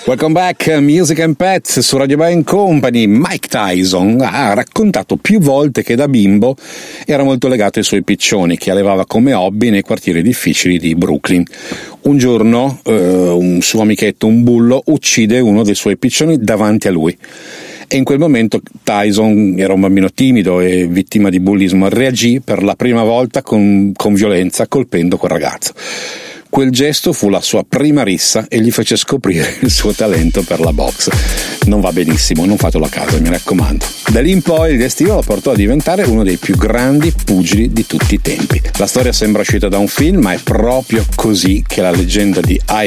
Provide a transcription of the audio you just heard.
Welcome back, Music and Pets su Radio Band Company. Mike Tyson ha raccontato più volte che da bimbo era molto legato ai suoi piccioni, che allevava come hobby nei quartieri difficili di Brooklyn. Un giorno un suo amichetto, un bullo, uccide uno dei suoi piccioni davanti a lui. E in quel momento Tyson era un bambino timido e vittima di bullismo, reagì per la prima volta con violenza colpendo quel ragazzo. Quel gesto fu la sua prima rissa e gli fece scoprire il suo talento per la box. Non va benissimo, non fatelo a casa, mi raccomando. Da lì in poi il destino lo portò a diventare uno dei più grandi pugili di tutti i tempi. La storia sembra uscita da un film, ma è proprio così che la leggenda di